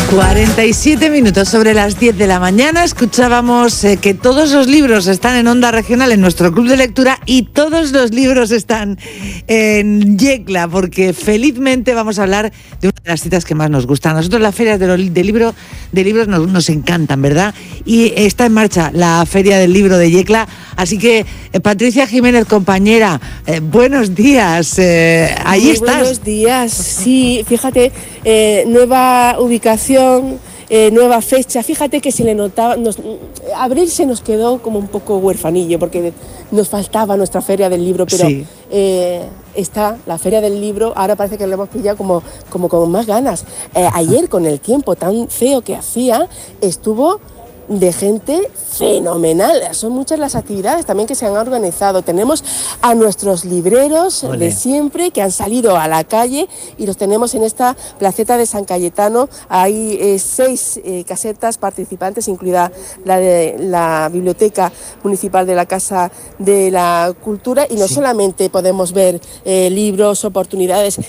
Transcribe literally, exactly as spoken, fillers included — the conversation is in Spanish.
cuarenta y siete minutos sobre las diez de la mañana. Escuchábamos eh, que todos los libros están en Onda Regional en nuestro club de lectura y todos los libros están en Yecla, porque felizmente vamos a hablar de una de las citas que más nos gustan. A nosotros las ferias de, los, de, libro, de libros nos, nos encantan, ¿verdad? Y está en marcha la Feria del Libro de Yecla. Así que, eh, Patricia Jiménez, compañera, eh, buenos días. Eh, ahí Muy estás. Buenos días. Sí, fíjate, eh, nueva ubicación, eh, nueva fecha. Fíjate que se le notaba, nos, abril se nos quedó como un poco huerfanillo porque nos faltaba nuestra Feria del Libro, pero sí. eh, está la Feria del Libro, ahora parece que lo hemos pillado como, como con más ganas. Eh, ayer, con el tiempo tan feo que hacía, estuvo de gente fenomenal. Son muchas las actividades también que se han organizado. Tenemos a nuestros libreros Olé. de siempre que han salido a la calle y los tenemos en esta placeta de San Cayetano. Hay eh, seis eh, casetas participantes, incluida la de la Biblioteca Municipal de la Casa de la Cultura, y no sí. solamente podemos ver eh, libros, oportunidades